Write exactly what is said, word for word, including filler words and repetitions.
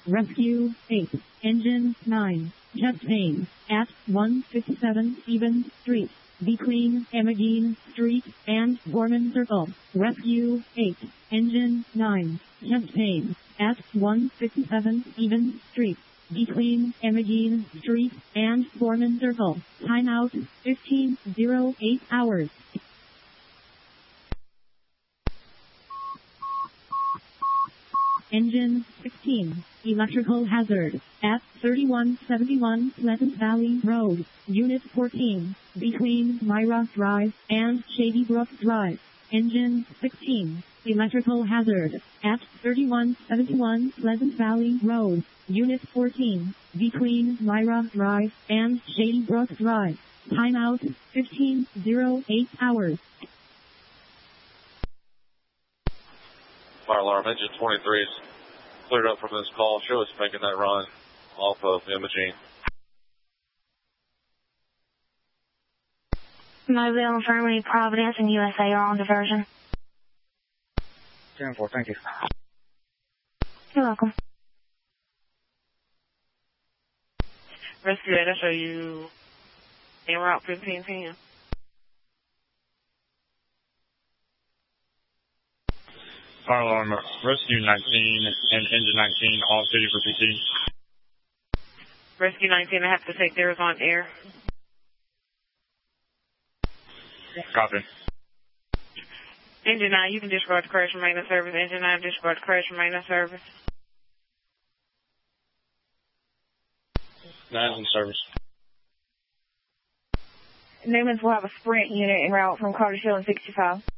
Rescue eight, Engine nine, chest pain, at one fifty-seven Stevens Street, between Emmeline Street and Gorman Circle. Rescue eight, Engine nine, chest pain, at one fifty-seven Stevens Street, between Emmeline Street and Gorman Circle. Timeout, fifteen oh eight hours. Engine sixteen, electrical hazard, at thirty-one seventy-one Pleasant Valley Road, Unit fourteen, between Myra Drive and Shady Brook Drive. Engine sixteen, electrical hazard, at thirty-one seventy-one Pleasant Valley Road, Unit fourteen, between Myra Drive and Shady Brook Drive. Timeout, fifteen oh eight hours. Fire alarm, engine twenty-three is cleared up from this call. Show us making that run off of Imogene. Mobile, Infirmary, Providence, and U S A are on diversion. ten four, thank you. You're welcome. Rescue eight, I show you en route fifteen ten. Fire alarm, Rescue nineteen and Engine nineteen, all city for P T. Rescue nineteen, I have to take theirs on air. Copy. Engine nine, you can disregard the crash and maintenance service. Engine nine, disregard the crash and maintenance service. Nine in service. Newman's will have a sprint unit en route from Carter Hill and sixty-five.